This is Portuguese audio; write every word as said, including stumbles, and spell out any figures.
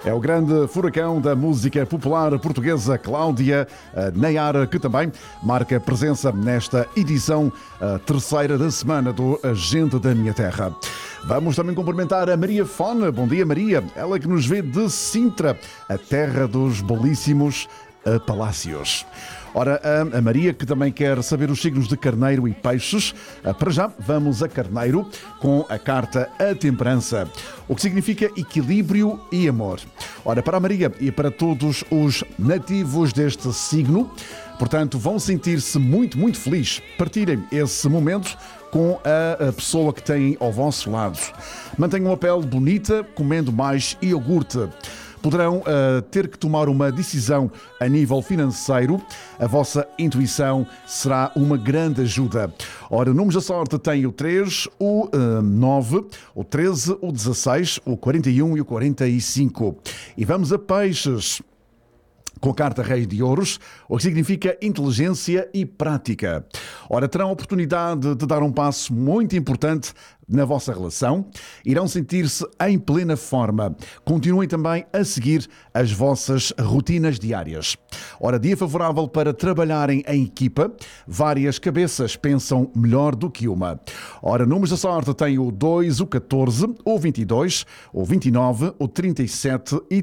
É o grande furacão da música popular portuguesa, Cláudia Nayar, que também marca presença nesta edição a terceira da semana do Agente da Minha Terra. Vamos também cumprimentar a Maria Fona. Bom dia, Maria. Ela que nos vê de Sintra, a terra dos belíssimos palácios. Ora, a Maria, que também quer saber os signos de Carneiro e Peixes. Para já, vamos a Carneiro com a carta A Temperança, o que significa equilíbrio e amor. Ora, para a Maria e para todos os nativos deste signo, portanto, vão sentir-se muito, muito felizes. Partilhem esse momento com a pessoa que têm ao vosso lado. Mantenham a pele bonita, comendo mais iogurte. Poderão uh, ter que tomar uma decisão a nível financeiro. A vossa intuição será uma grande ajuda. Ora, números da sorte tem o três, o uh, nove, o treze, o dezasseis, o quarenta e um e o quarenta e cinco. E vamos a Peixes, com a carta Rei de Ouros, o que significa inteligência e prática. Ora, terão a oportunidade de dar um passo muito importante na vossa relação. Irão sentir-se em plena forma. Continuem também a seguir as vossas rotinas diárias. Ora, dia favorável para trabalharem em equipa. Várias cabeças pensam melhor do que uma. Ora, números da sorte tem o dois, o catorze, o vinte e dois, o vinte e nove, o trinta e sete e